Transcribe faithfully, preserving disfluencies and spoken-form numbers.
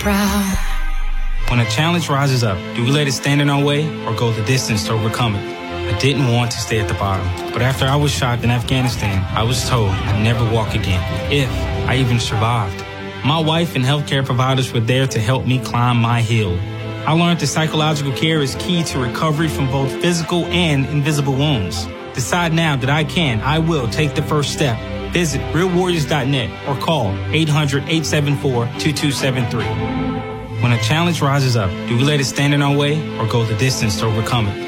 proud. When a challenge rises up, do we let it stand in our way or go the distance to overcome it? I didn't want to stay at the bottom, but after I was shot in Afghanistan, I was told I'd never walk again, if I even survived. My wife and healthcare providers were there to help me climb my hill. I learned that psychological care is key to recovery from both physical and invisible wounds. Decide now that I can, I will take the first step. Visit real warriors dot net or call eight hundred, eight seven four, two two seven three. When a challenge rises up, do we let it stand in our way or go the distance to overcome it?